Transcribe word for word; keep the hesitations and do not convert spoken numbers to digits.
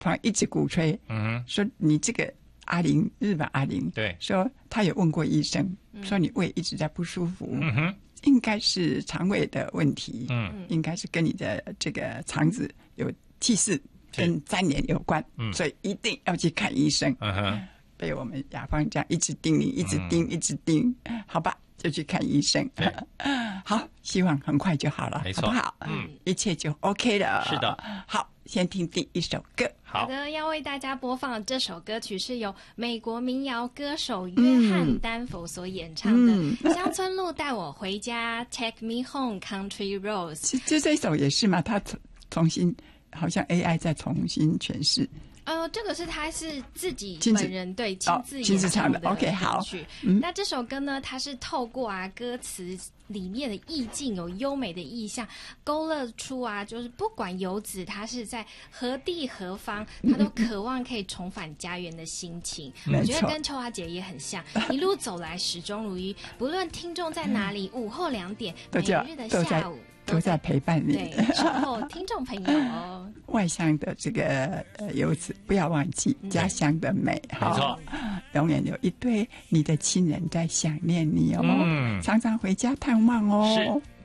他一直鼓吹，嗯，说你这个阿玲，日本阿玲， 对， 说他有问过医生，嗯、说你胃一直在不舒服， 嗯哼， 应该是肠胃的问题， 嗯， 应该是跟你的这个肠子有气室跟粘连有关，嗯，所以一定要去看医生。嗯哼，被我们雅芳这样一直叮咛，一直叮，嗯、一直叮，好吧，就去看医生。好，希望很快就好了， 没错， 好不好？嗯，一切就 OK 了。 是的， 好。先听第一首歌。 好的，要为大家播放的这首歌曲是由美国民谣歌手约翰丹佛所演唱的《嗯、乡村路带我回家》，Take Me Home Country Roads。 就这首也是嘛，他重新好像 A I 在重新诠释。 呃，这个是他是自己本人对亲自亲自唱的 ，OK， 好。 嗯、那这首歌呢，它是透过啊歌词里面的意境，有优美的意象，勾勒出啊，就是不管游子他是在何地何方，他都渴望可以重返家园的心情。嗯、我觉得跟秋华姐也很像，一路走来始终如一，不论听众在哪里，午后两点，每日的下午。 都在陪伴你， 对，守候听众朋友哦。 外乡的这个呃游子，不要忘记家乡的美， 没错， 永远有一堆你的亲人在想念你哦，嗯、常常回家探望哦。 是。